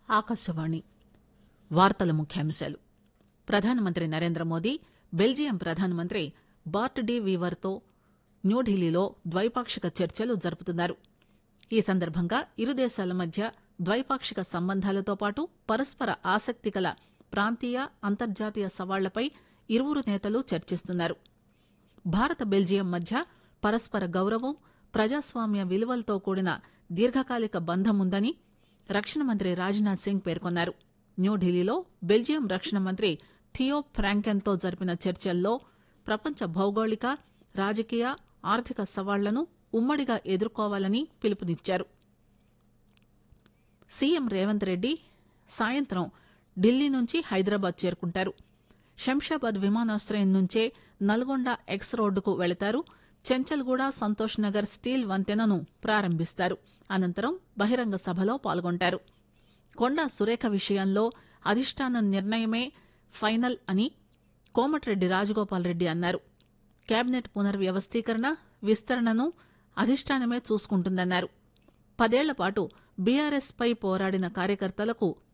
ఆకాశవాణి వార్తల ముఖ్యాంశాలు. ప్రధానమంత్రి నరేంద్ర మోదీ బెల్జియం ప్రధానమంత్రి బార్ట్ డి వీవర్తో న్యూఢిల్లీలో ద్వైపాక్షిక చర్చలు జరుపుతున్నారు. ఈ సందర్భంగా ఇరు దేశాల మధ్య ద్వైపాక్షిక సంబంధాలతో పాటు పరస్పర ఆసక్తి గల ప్రాంతీయ అంతర్జాతీయ సవాళ్లపై ఇరువురు నేతలు చర్చిస్తున్నారు. భారత బెల్జియం మధ్య పరస్పర గౌరవం, ప్రజాస్వామ్య విలువలతో కూడిన దీర్ఘకాలిక బంధం ఉందని రక్షణ మంత్రి రాజ్నాథ్ సింగ్ పేర్కొన్నారు. న్యూఢిల్లీలో బెల్జియం రక్షణ మంత్రి థియో ఫ్రాంకెన్తో జరిపిన చర్చల్లో ప్రపంచ భౌగోళిక, రాజకీయ, ఆర్థిక సవాళ్లను ఉమ్మడిగా ఎదుర్కోవాలని పిలుపునిచ్చారు. సీఎం రేవంత్ రెడ్డి సాయంత్రం ఢిల్లీ నుంచి హైదరాబాద్ చేరుకుంటారు. శంషాబాద్ విమానాశ్రయం నుంచే నల్గొండ ఎక్స్ రోడ్డుకు వెళతారు. చెంచల్గూడ, సంతోష్ నగర్ స్టీల్ వంతెనను ప్రారంభిస్తారు. అనంతరం బహిరంగ సభలో పాల్గొంటారు. కొండా సురేఖ విషయంలో అధిష్టానం నిర్ణయమే ఫైనల్ అని కోమటిరెడ్డి రాజగోపాల్ రెడ్డి అన్నారు. కేబినెట్ పునర్వ్యవస్థీకరణ, విస్తరణను అధిష్టానమే చూసుకుంటుందన్నారు. 10 ఏళ్ల పాటు బీఆర్ఎస్ పై పోరాడిన కార్యకర్తలకు